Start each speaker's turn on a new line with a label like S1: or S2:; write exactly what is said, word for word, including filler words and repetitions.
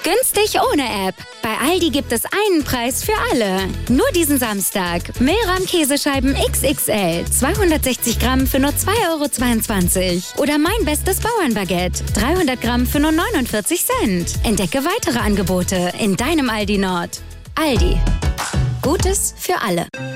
S1: Günstig ohne App. Bei Aldi gibt es einen Preis für alle. Nur diesen Samstag. Milram Käsescheiben X X L. zweihundertsechzig Gramm für nur zwei Euro zweiundzwanzig. Oder mein bestes Bauernbaguette. dreihundert Gramm für nur neunundvierzig Cent. Entdecke weitere Angebote in deinem Aldi Nord. Aldi. Gutes für alle.